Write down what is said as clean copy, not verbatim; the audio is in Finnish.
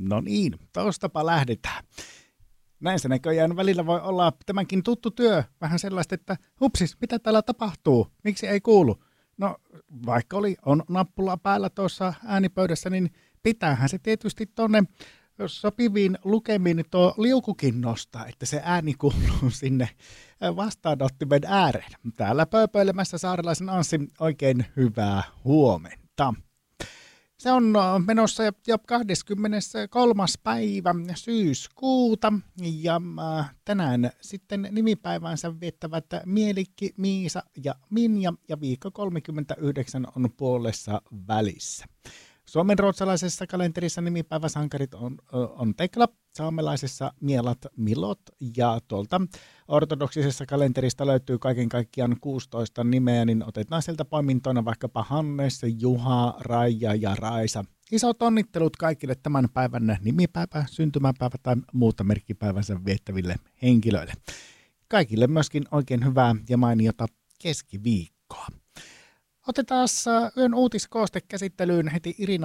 No niin, toostapa lähdetään. Näin se näköjään välillä voi olla tämänkin tuttu työ. Vähän sellaista, että hupsis, mitä täällä tapahtuu? Miksi ei kuulu? No, vaikka on nappula päällä tuossa äänipöydässä, niin pitäähän se tietysti tuonne sopiviin lukemiin tuo liukukin nostaa, että se ääni kuuluu sinne vastaanottimen ääreen. Täällä pööpöilemässä Saarelaisen Anssi, oikein hyvää huomenta. Se on menossa jo 23. päivä syyskuuta ja tänään sitten nimipäivänsä viettävät Mielikki, Miisa ja Minja ja viikko 39 on puolessa välissä. Suomen ruotsalaisessa kalenterissa nimipäiväsankarit on Tekla, saamelaisessa Mielat, Milot ja tuolta ortodoksisessa kalenterista löytyy kaiken kaikkiaan 16 nimeä, niin otetaan sieltä poimintoina vaikkapa Hannes, Juha, Raija ja Raisa. Isot onnittelut kaikille tämän päivän nimipäivä, syntymäpäivä tai muuta merkkipäivänsä viettäville henkilöille. Kaikille myöskin oikein hyvää ja mainiota keskiviikkoa. Otetaan yön uutiskooste käsittelyyn heti Irina